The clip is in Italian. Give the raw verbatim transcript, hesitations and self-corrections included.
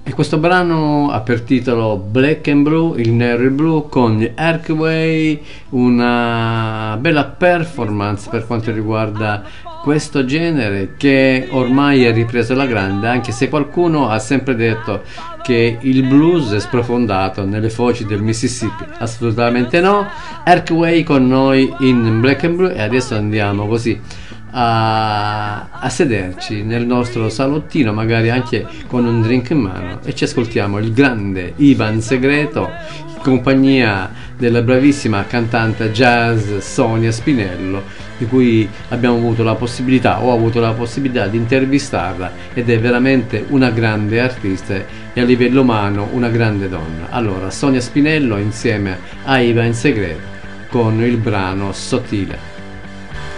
E questo brano ha per titolo Black and Blue, il nero e il blu, con gli Archway, una bella performance per quanto riguarda questo genere che ormai è ripreso alla grande, anche se qualcuno ha sempre detto che il blues è sprofondato nelle foci del Mississippi. Assolutamente no. Archway con noi in Black and Blue, e adesso andiamo così A, a sederci nel nostro salottino, magari anche con un drink in mano, e ci ascoltiamo il grande Ivan Segreto in compagnia della bravissima cantante jazz Sonia Spinello, di cui abbiamo avuto la possibilità ho avuto la possibilità di intervistarla, ed è veramente una grande artista e a livello umano una grande donna. Allora, Sonia Spinello insieme a Ivan Segreto con il brano Sottile.